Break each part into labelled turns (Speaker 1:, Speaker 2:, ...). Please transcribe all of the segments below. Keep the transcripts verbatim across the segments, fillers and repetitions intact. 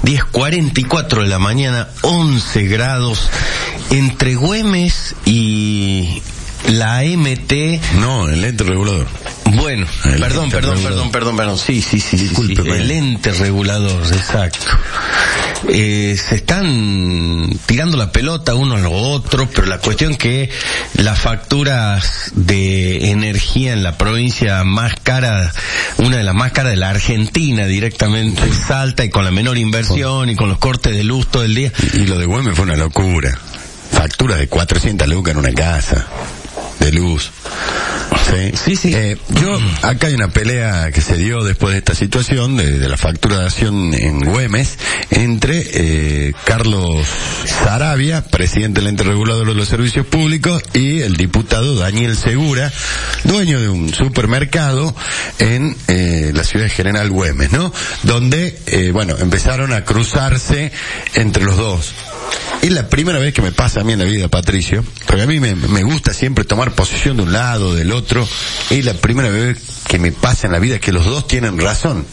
Speaker 1: diez cuarenta y cuatro de la mañana, once grados, entre Güemes y la A M T.
Speaker 2: No, el ente regulador.
Speaker 1: Bueno,
Speaker 2: el
Speaker 1: perdón, perdón, perdón, perdón, perdón, sí, sí, sí, disculpe, sí, el ente regulador, exacto. Eh, se están tirando la pelota uno a los otros, pero la cuestión que las facturas de energía en la provincia más cara, una de las más caras de la Argentina directamente, Salta, y con la menor inversión y con los cortes de luz todo el día.
Speaker 2: Y, y lo de Güemes fue una locura. Facturas de cuatrocientas lucas en una casa de luz. Sí,
Speaker 1: sí, sí.
Speaker 2: Eh, yo, acá hay una pelea que se dio después de esta situación de, de la facturación en Güemes entre eh, Carlos Saravia, presidente del ente regulador de los servicios públicos, y el diputado Daniel Segura, dueño de un supermercado en eh, la ciudad de General Güemes, ¿no? Donde, eh, bueno, empezaron a cruzarse entre los dos. Es la primera vez que me pasa a mí en la vida, Patricio, porque a mí me, me gusta siempre tomar posición de un lado, del otro. Es la primera vez que me pasa en la vida que los dos tienen razón.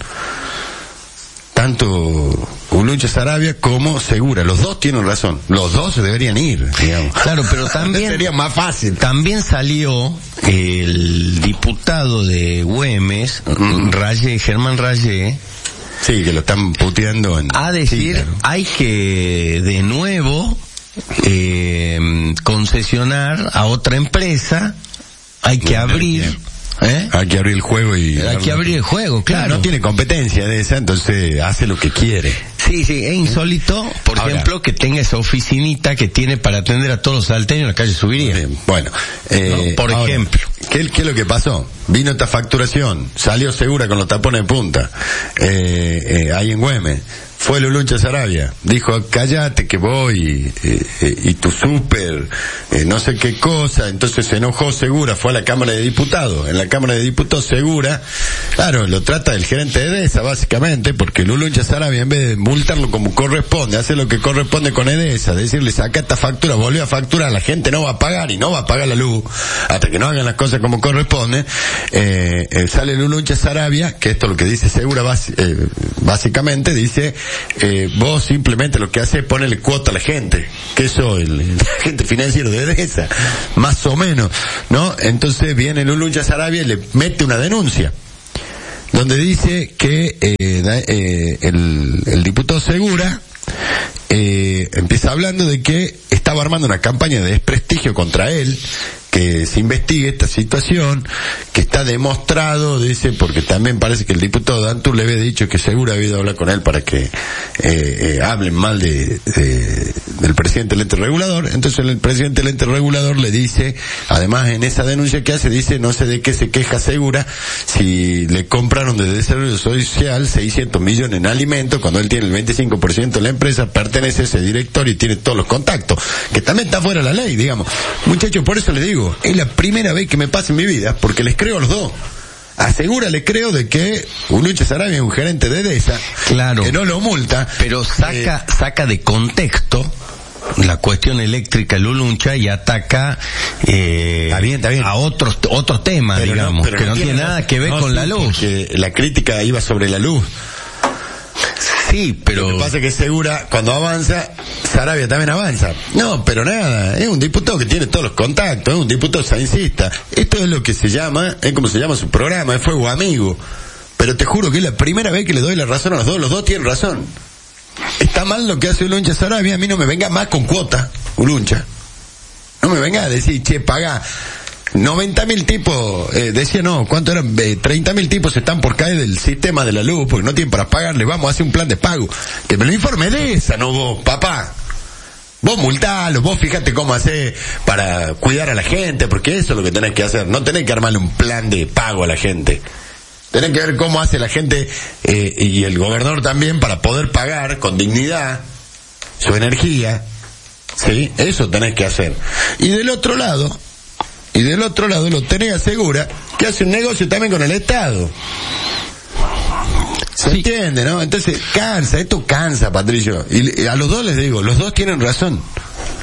Speaker 2: Tanto Ulunche Saravia como Segura, los dos tienen razón. Los dos se deberían ir, digamos.
Speaker 1: Claro, pero también
Speaker 2: sería más fácil.
Speaker 1: También salió el diputado de Güemes, mm. Rayé, Germán Rayé.
Speaker 2: Sí, que lo están puteando en...
Speaker 1: A decir, sí, claro, hay que de nuevo eh, concesionar a otra empresa, hay que bien, abrir... Bien. ¿Eh?
Speaker 2: Hay que abrir el juego y...
Speaker 1: Hay que abrir el juego, claro.
Speaker 2: No, no tiene competencia de esa, entonces hace lo que quiere.
Speaker 1: Sí, sí, es insólito, por Ahora, ejemplo, que tenga esa oficinita que tiene para atender a todos los salteños en la calle Subiría.
Speaker 2: Bien, bueno, eh,
Speaker 1: ¿no? Por
Speaker 2: ahora,
Speaker 1: ejemplo.
Speaker 2: ¿qué, ¿Qué es lo que pasó? Vino esta facturación, salió Segura con los tapones de punta, eh, eh, ahí en Güemes. Fue Ulunche Saravia, dijo, cállate que voy, eh, eh, y tu súper, eh, no sé qué cosa, entonces se enojó Segura, fue a la Cámara de Diputados, en la Cámara de Diputados Segura, claro, lo trata del gerente de EDESA, básicamente, porque Ulunche Saravia, en vez de multarlo como corresponde, hace lo que corresponde con EDESA, decirle, saca esta factura, volvió a facturar, la gente no va a pagar, y no va a pagar la luz, hasta que no hagan las cosas como corresponde, eh, eh, sale Ulunche Saravia, que esto es lo que dice Segura, bas, eh, básicamente, dice, Eh, vos simplemente lo que haces es ponerle cuota a la gente, que soy el, el agente financiero de EDESA, más o menos, ¿no? Entonces viene el Ulunche Saravia y le mete una denuncia, donde dice que eh, eh, el, el diputado Segura eh, empieza hablando de que estaba armando una campaña de desprestigio contra él, que se investigue esta situación, que está demostrado, dice, porque también parece que el diputado Dantur le había dicho que Segura había ido a hablar con él para que eh, eh, hablen mal de, de del presidente del ente regulador. Entonces el presidente del ente regulador le dice, además en esa denuncia que hace, dice, no sé de qué se queja Segura si le compraron desde Desarrollo Social seiscientos millones en alimentos, cuando él tiene el veinticinco por ciento de la empresa, pertenece a ese directorio y tiene todos los contactos, que también está fuera de la ley, digamos. Muchachos, por eso les digo, es la primera vez que me pasa en mi vida, porque les creo a los dos. A Segura le creo de que Ulunche Saravia es un gerente de EDESA,
Speaker 1: claro,
Speaker 2: que no lo multa,
Speaker 1: pero saca, eh, saca de contexto la cuestión eléctrica el Uluncha y ataca eh,
Speaker 2: está bien, está bien.
Speaker 1: a otros otros temas, pero digamos, no, pero que no, no tiene nada que ver no, con la luz.
Speaker 2: Que la crítica iba sobre la luz.
Speaker 1: Sí, pero...
Speaker 2: Lo que pasa es que Segura, cuando avanza, Saravia también avanza. No, pero nada, es un diputado que tiene todos los contactos, es un diputado saincista. Esto es lo que se llama, es como se llama su programa, es Fuego Amigo. Pero te juro que es la primera vez que le doy la razón a los dos, los dos tienen razón. Está mal lo que hace Ulunche Saravia, a mí no me venga más con cuota, Uluncha. No me venga a decir, che, paga... noventa mil tipos, eh, decía no, ¿cuánto eran? Eh, treinta mil tipos están por caer del sistema de la luz porque no tienen para pagarle, vamos a hacer un plan de pago. Que me lo informe de esa, no vos, papá. Vos multalo, vos fíjate cómo hacer para cuidar a la gente, porque eso es lo que tenés que hacer, no tenés que armarle un plan de pago a la gente. Tenés que ver cómo hace la gente, eh, y el gobernador también, para poder pagar con dignidad su energía. Sí, eso tenés que hacer. Y del otro lado, Y del otro lado lo tenés a Segura, que hace un negocio también con el Estado. ¿Se sí. entiende, no? Entonces, cansa, esto cansa, Patricio. Y, y a los dos les digo, los dos tienen razón.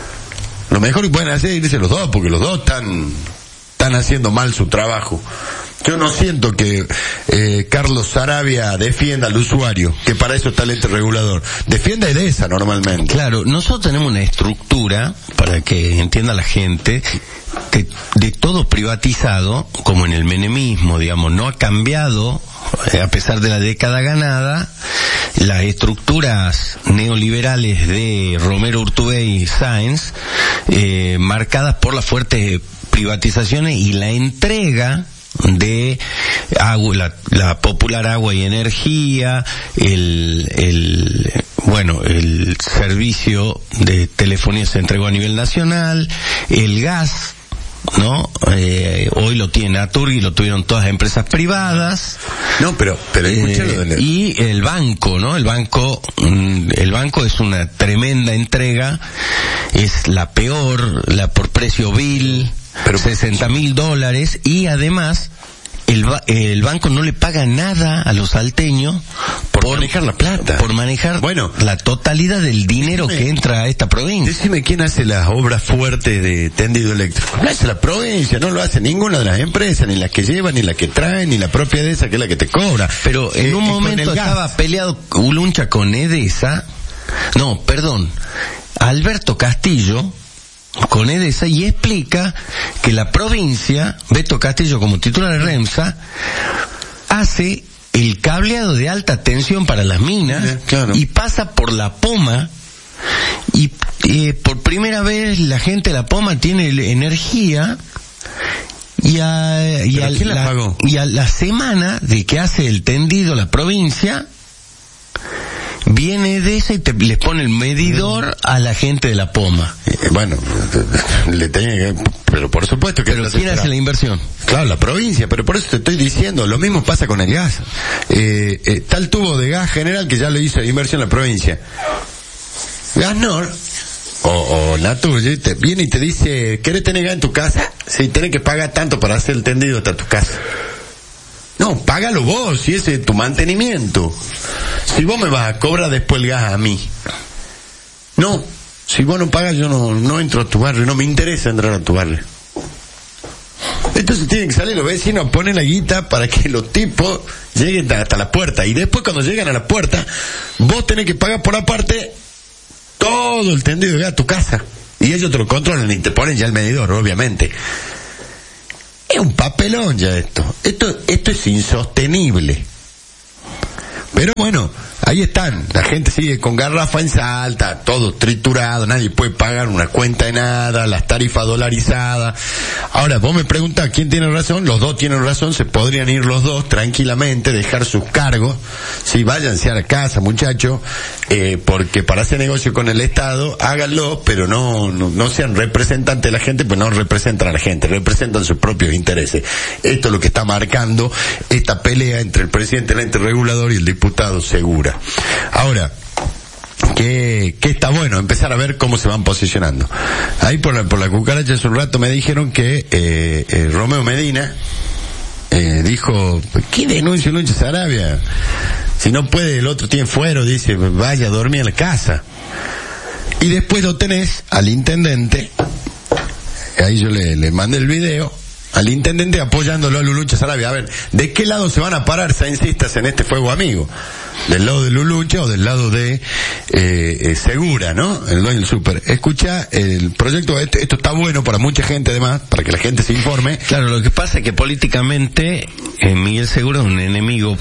Speaker 2: Lo mejor que pueden hacer es irse los dos, porque los dos están, están haciendo mal su trabajo. Yo no siento que eh, Carlos Saravia defienda al usuario, que para eso está el ente regulador. Defiende a Edesa normalmente.
Speaker 1: Claro, nosotros tenemos una estructura, para que entienda la gente, que de todo privatizado, como en el menemismo, digamos, no ha cambiado, eh, a pesar de la década ganada, las estructuras neoliberales de Romero, Urtubey y Sáenz, eh, marcadas por las fuertes privatizaciones y la entrega de agua, la, la popular agua y energía, el, el, bueno, el servicio de telefonía se entregó a nivel nacional, el gas, ¿no? Eh, hoy lo tiene Naturgy, lo tuvieron todas las empresas privadas.
Speaker 2: No, pero, pero escúchalo.
Speaker 1: Eh, y el banco, ¿no? El banco, el banco es una tremenda entrega, es la peor, la por precio vil, pero sesenta mil dólares, y además el, el banco no le paga nada a los salteños
Speaker 2: por, por manejar la plata,
Speaker 1: por manejar bueno, la totalidad del dinero decime, que entra a esta provincia.
Speaker 2: Decime quién hace las obras fuertes de tendido eléctrico. No hace la provincia, no lo hace ninguna de las empresas, ni las que llevan, ni las que traen, ni la propia Edesa, que es la que te cobra.
Speaker 1: Pero en eh, un momento estaba gas. peleado Uluncha con Edesa, no, perdón, Alberto Castillo con Edesa, y explica que la provincia, Beto Castillo como titular de REMSA, hace el cableado de alta tensión para las minas, sí, claro. y pasa por la Poma, y eh, por primera vez la gente de la Poma tiene energía, y a, y, a
Speaker 2: la,
Speaker 1: la, y a la semana de que hace el tendido la provincia, viene de esa y te, les pone el medidor a la gente de la Poma.
Speaker 2: Eh, bueno, le tenía que, pero por supuesto que...
Speaker 1: Pero ¿quién hace la inversión?
Speaker 2: Claro, la provincia, pero por eso te estoy diciendo, lo mismo pasa con el gas. Eh, eh, tal tubo de gas general que ya lo hizo la inversión la provincia. Gasnor o, o Naturgy te viene y te dice, ¿querés tener gas en tu casa? Sí, tenés que pagar tanto para hacer el tendido hasta tu casa. No, págalo vos, si ese es tu mantenimiento. Si vos me vas a cobrar después el gas a mí. No, si vos no pagas yo no, no entro a tu barrio, no me interesa entrar a tu barrio. Entonces tienen que salir los vecinos a poner la guita para que los tipos lleguen hasta la puerta. Y después cuando llegan a la puerta, vos tenés que pagar por aparte todo el tendido de gas a tu casa. Y ellos te lo controlan y te ponen ya el medidor, obviamente. Es un papelón ya esto. Esto, esto es insostenible. Pero bueno, ahí están. La gente sigue con garrafa en Salta, todo triturado, nadie puede pagar una cuenta de nada, las tarifas dolarizadas. Ahora, vos me preguntás quién tiene razón, los dos tienen razón, se podrían ir los dos tranquilamente, dejar sus cargos, sí, váyanse a la casa, muchachos, eh, porque para hacer negocio con el Estado, háganlo, pero no, no, no sean representantes de la gente, pues no representan a la gente, representan sus propios intereses. Esto es lo que está marcando esta pelea entre el presidente del ente regulador y el diputado Segura. Ahora, que, que está bueno empezar a ver cómo se van posicionando. Ahí por la, por la cucaracha hace un rato me dijeron que eh, eh, Romeo Medina eh, dijo, ¿qué denuncia Lucha Saravia? Si no puede, el otro tiene fuero, dice, vaya a dormir en la casa. Y después lo tenés al intendente, ahí yo le, le mandé el video, al intendente apoyándolo a Lulucha Saravia. A ver, ¿de qué lado se van a parar saincistas en este fuego amigo? ¿Del lado de Lulucha o del lado de eh, eh, Segura, no? El dueño del súper. Escucha, el proyecto, esto, esto está bueno para mucha gente además, para que la gente se informe.
Speaker 1: Claro, lo que pasa es que políticamente eh, Miguel Segura es un enemigo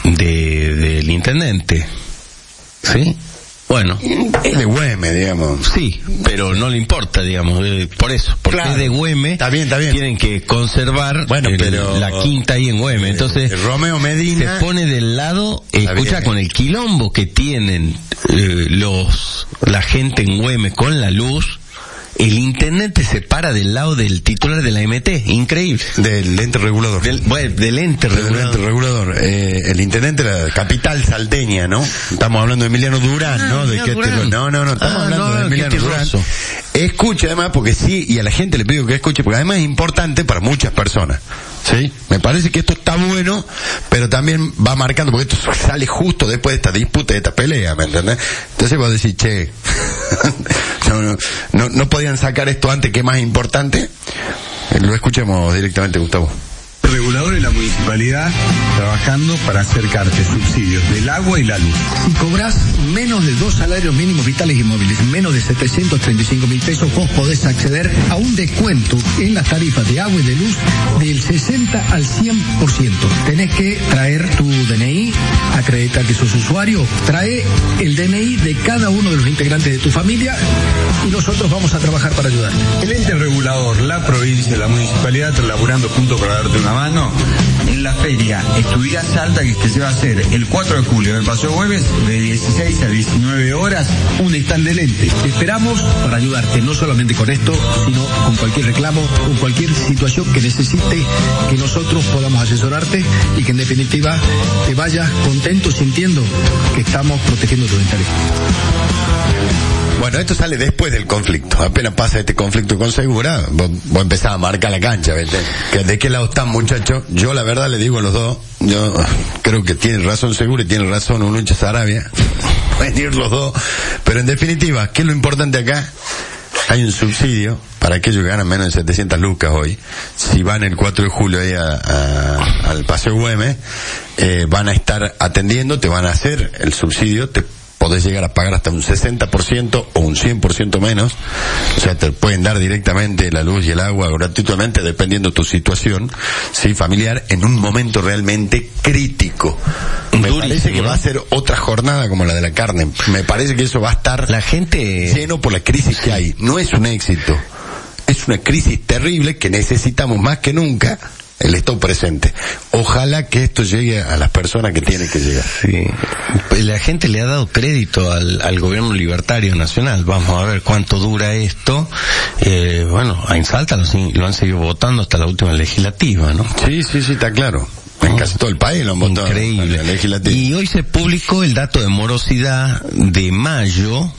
Speaker 1: de del intendente, ¿sí? Bueno,
Speaker 2: es de Güemes, digamos.
Speaker 1: Sí, pero no le importa, digamos, eh, por eso, porque claro, es de Güemes.
Speaker 2: Está bien, está bien.
Speaker 1: Tienen que conservar
Speaker 2: bueno,
Speaker 1: el,
Speaker 2: pero,
Speaker 1: la quinta ahí en Güemes. Entonces,
Speaker 2: eh, Romeo Medina
Speaker 1: se pone del lado, eh, escucha, bien, con el quilombo que tienen eh, los la gente en Güemes con la luz. El intendente se para del lado del titular de la M T, increíble.
Speaker 2: Del ente regulador.
Speaker 1: Del, bueno, del ente regulador.
Speaker 2: Del ente regulador. Eh, el intendente de la capital salteña, ¿no? Estamos hablando de Emiliano Durán, ah, ¿no? De que Durán. No, no, no, estamos ah, hablando no, de Emiliano Durán. Escucha además, porque sí, y a la gente le pido que escuche, porque además es importante para muchas personas. ¿Sí? Me parece que esto está bueno, pero también va marcando, porque esto sale justo después de esta disputa, de esta pelea, ¿me entendés? Entonces vos decís, che, no, no, no, no podían sacar esto antes, que es más importante. Lo escuchemos directamente, Gustavo.
Speaker 3: regulador y la municipalidad trabajando para acercarte subsidios del agua y la luz.
Speaker 4: Si cobras menos de dos salarios mínimos vitales y móviles, menos de setecientos treinta y cinco mil pesos, vos podés acceder a un descuento en las tarifas de agua y de luz del sesenta al cien por ciento. Tenés que traer tu D N I, acreditar que sos usuario, trae el D N I de cada uno de los integrantes de tu familia y nosotros vamos a trabajar para ayudarte.
Speaker 3: El ente regulador, la provincia, la municipalidad, laburando juntos para darte una mano en la feria Estudiá Salta, que, que se va a hacer el cuatro de julio en el Paseo Güemes, de dieciséis a diecinueve horas, un stand del ente.
Speaker 4: Te esperamos para ayudarte, no solamente con esto, sino con cualquier reclamo, con cualquier situación que necesite que nosotros podamos asesorarte y que en definitiva te vayas contento sintiendo que estamos protegiendo tu interés.
Speaker 2: Bueno, esto sale después del conflicto. Apenas pasa este conflicto con Segura, vos, vos empezás a marcar la cancha, ¿viste? ¿De qué lado están, muchachos? Yo la verdad le digo a los dos, yo creo que tiene razón Segura y tiene razón Uluntze Saravia. Pueden ir los dos. Pero en definitiva, ¿qué es lo importante acá? Hay un subsidio para aquellos que ganan menos de setecientas lucas hoy. Si van el cuatro de julio ahí a, a, al Paseo Güemes, eh, van a estar atendiendo, te van a hacer el subsidio, te podés llegar a pagar hasta un sesenta por ciento o un cien por ciento menos. O sea, te pueden dar directamente la luz y el agua gratuitamente, dependiendo tu situación, sí, familiar, en un momento realmente crítico. Me Durísimo, parece que ¿no? va a ser otra jornada como la de la carne. Me parece que eso va a estar
Speaker 1: la gente
Speaker 2: lleno por la crisis que hay. No es un éxito. Es una crisis terrible que necesitamos más que nunca el Estado presente. Ojalá que esto llegue a las personas que tiene que llegar.
Speaker 1: Sí. Pues la gente le ha dado crédito al, al gobierno libertario nacional. Vamos a ver cuánto dura esto. Eh, bueno, en Salta lo, lo han seguido votando hasta la última legislativa, ¿no?
Speaker 2: Sí, sí, sí, está claro. En casi todo el país lo han votado.
Speaker 1: Increíble. Y hoy se publicó el dato de morosidad de mayo,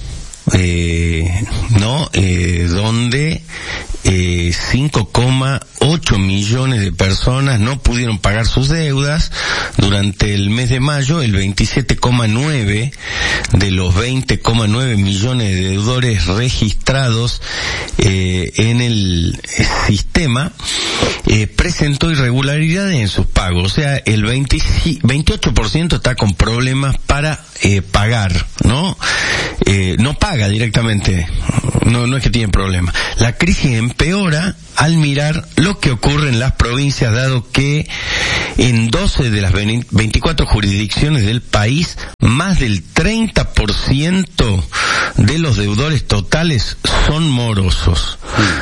Speaker 1: eh, ¿no? Eh, donde eh, cinco coma ocho millones de personas no pudieron pagar sus deudas durante el mes de mayo. El veintisiete coma nueve de los veinte coma nueve millones de deudores registrados eh, en el sistema eh, presentó irregularidades en sus pagos. O sea, el veinte, veintiocho por ciento está con problemas para eh, pagar, ¿no? Eh, no paga directamente, no, no es que tiene problemas. La crisis empeora al mirar lo que ocurre en las provincias, dado que en doce de las veinticuatro jurisdicciones del país, más del treinta por ciento de los deudores totales son morosos.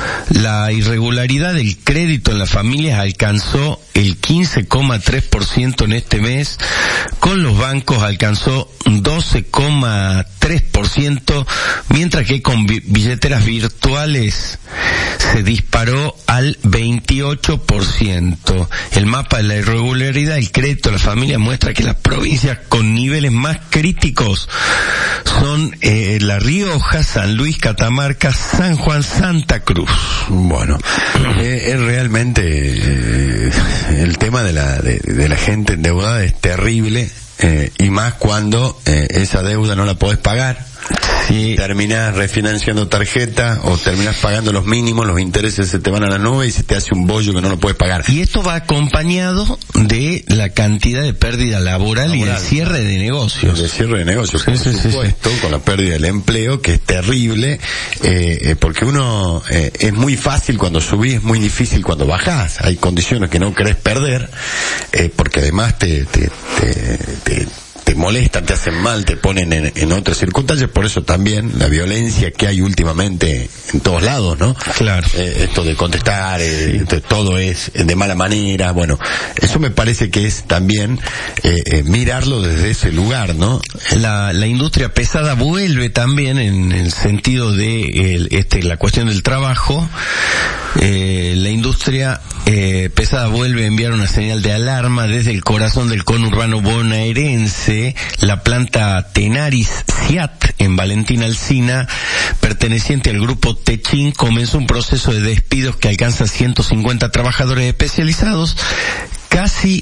Speaker 1: La irregularidad del crédito en las familias alcanzó el quince coma tres por ciento en este mes, con los bancos alcanzó doce coma tres por ciento, mientras que con billeteras virtuales se disparó al veintiocho por ciento. El mapa de la irregularidad del crédito a la familia muestra que las provincias con niveles más críticos son eh, La Rioja, San Luis, Catamarca, San Juan, Santa Cruz.
Speaker 2: Bueno, eh, es realmente eh, el tema de la de, de la gente endeudada es terrible, eh, y más cuando eh, esa deuda no la podés pagar. Sí. Terminás refinanciando tarjeta o terminás pagando los mínimos, los intereses se te van a la nube y se te hace un bollo que no lo puedes pagar.
Speaker 1: Y esto va acompañado de la cantidad de pérdida laboral, laboral. y de cierre de negocios.
Speaker 2: De cierre de negocios, sí, por sí, supuesto, sí, sí. Con la pérdida del empleo, que es terrible, eh, eh, porque uno, eh, es muy fácil cuando subís, es muy difícil cuando bajás. Hay condiciones que no querés perder, eh, porque además te, te, te, te te molestan, te hacen mal, te ponen en, en otras circunstancias. Por eso también la violencia que hay últimamente en todos lados, ¿no?
Speaker 1: Claro.
Speaker 2: Eh, esto de contestar, eh, sí. todo es de mala manera. Bueno, eso me parece que es también eh, eh, mirarlo desde ese lugar, ¿no?
Speaker 1: La, la industria pesada vuelve también en el sentido de el, este la cuestión del trabajo. Eh, la industria eh, pesada vuelve a enviar una señal de alarma desde el corazón del conurbano bonaerense. La planta Tenaris Ciat en Valentín Alsina, perteneciente al grupo Techin, comenzó un proceso de despidos que alcanza ciento cincuenta trabajadores especializados. Casi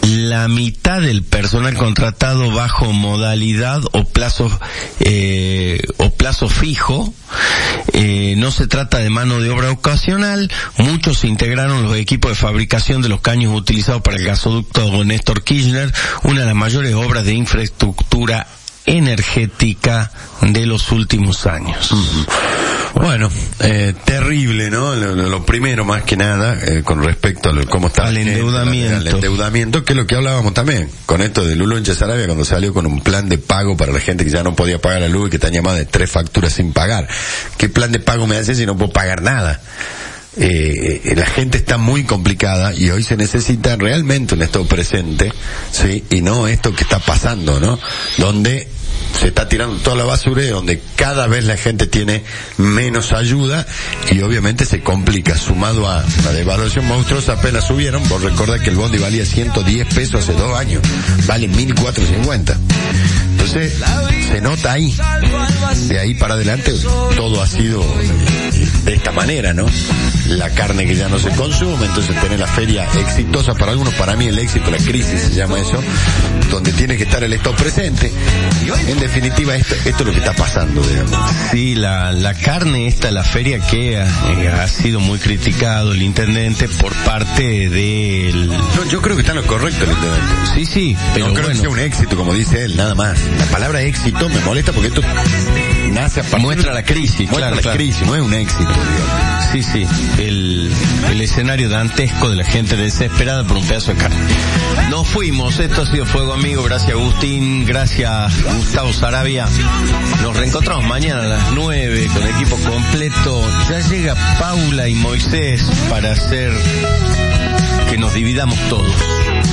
Speaker 1: la mitad del personal contratado bajo modalidad o plazo eh, o plazo fijo. Eh, no se trata de mano de obra ocasional. Muchos se integraron los equipos de fabricación de los caños utilizados para el gasoducto Néstor Kirchner, una de las mayores obras de infraestructura energética de los últimos años.
Speaker 2: Uh-huh. Bueno, eh, terrible, ¿no? Lo, lo primero, más que nada, eh, con respecto a lo, cómo está
Speaker 1: al endeudamiento.
Speaker 2: Al endeudamiento, que es lo que hablábamos también, con esto de Luluncha Sarabia, cuando salió con un plan de pago para la gente que ya no podía pagar la luz y que tenía más de tres facturas sin pagar. ¿Qué plan de pago me hace si no puedo pagar nada? Eh, eh, la gente está muy complicada y hoy se necesita realmente un estado presente, sí, y no esto que está pasando, ¿no? Donde se está tirando toda la basura y donde cada vez la gente tiene menos ayuda y obviamente se complica, sumado a la devaluación monstruosa. Apenas subieron, vos recordás que el bondi valía ciento diez pesos hace dos años, vale mil cuatrocientos cincuenta. Entonces, se nota ahí, de ahí para adelante todo ha sido de esta manera, ¿no? La carne que ya no se consume, entonces tener la feria exitosa para algunos, para mí el éxito, la crisis se llama eso, donde tiene que estar el Estado presente. En definitiva, esto, esto es lo que está pasando, digamos.
Speaker 1: Sí, la, la carne esta, la feria que ha, eh, ha sido muy criticado el intendente por parte del...
Speaker 2: No, yo creo que está en lo correcto el intendente.
Speaker 1: Sí, sí, pero
Speaker 2: no creo
Speaker 1: bueno,
Speaker 2: que sea un éxito, como dice él, nada más. La palabra éxito me molesta porque esto nace a partir...
Speaker 1: Muestra la crisis,
Speaker 2: muestra
Speaker 1: claro,
Speaker 2: la
Speaker 1: claro.
Speaker 2: crisis, no es un éxito, digamos.
Speaker 1: Sí, sí, el, el escenario dantesco de la gente desesperada por un pedazo de carne. Nos fuimos, esto ha sido Fuego Amigo, gracias Agustín, gracias Gustavo Sarabia. Nos reencontramos mañana a las nueve con equipo completo. Ya llega Paula y Moisés para hacer que nos dividamos todos.